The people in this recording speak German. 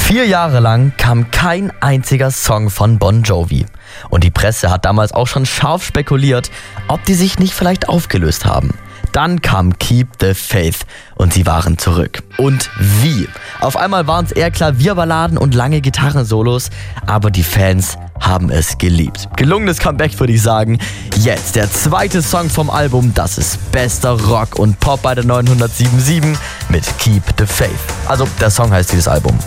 4 Jahre lang kam kein einziger Song von Bon Jovi. Und die Presse hat damals auch schon scharf spekuliert, ob die sich nicht vielleicht aufgelöst haben. Dann kam Keep the Faith und sie waren zurück. Und wie? Auf einmal waren es eher Klavierballaden und lange Gitarrensolos, aber die Fans haben es geliebt. Gelungenes Comeback, würde ich sagen. Jetzt der zweite Song vom Album, das ist bester Rock und Pop bei der 907.7 mit Keep the Faith. Also der Song heißt dieses Album.